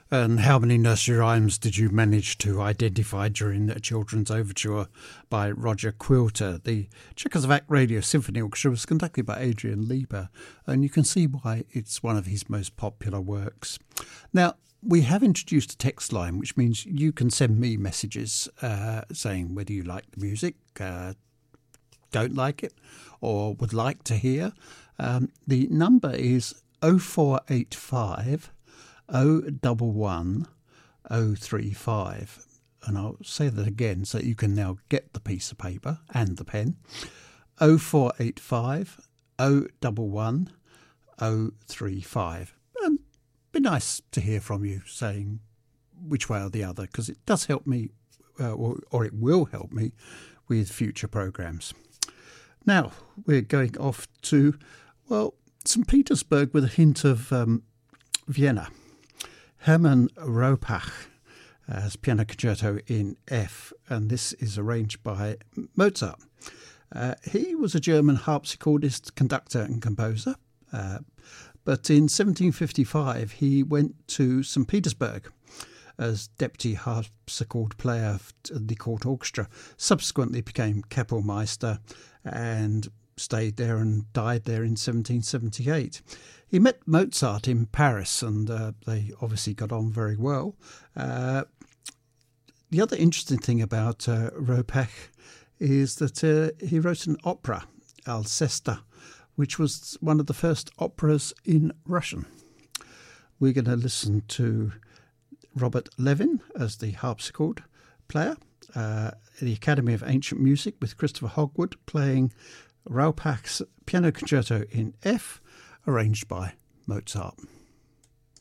And how many nursery rhymes did you manage to identify during the Children's Overture by Roger Quilter? The Czechoslovak Radio Symphony Orchestra was conducted by Adrian Lieber, and you can see why it's one of his most popular works. Now, we have introduced a text line, which means you can send me messages saying whether you like the music, don't like it, or would like to hear. The number is 0485 011 035, and I'll say that again so that you can now get the piece of paper and the pen. 0485 011 035. And be nice to hear from you saying which way or the other, because it does help me, or it will help me with future programmes. Now we're going off to, well, St. Petersburg with a hint of Vienna. Hermann Ropach has Piano Concerto in F, and this is arranged by Mozart. He was a German harpsichordist, conductor and composer, but in 1755 he went to St. Petersburg as deputy harpsichord player of the court orchestra, subsequently became Kapellmeister and stayed there and died there in 1778. He met Mozart in Paris, and they obviously got on very well. The other interesting thing about Ropach is that he wrote an opera, Alcesta, which was one of the first operas in Russian. We're going to listen to Robert Levin as the harpsichord player, the Academy of Ancient Music with Christopher Hogwood playing Ropach's Piano Concerto in F, arranged by Mozart.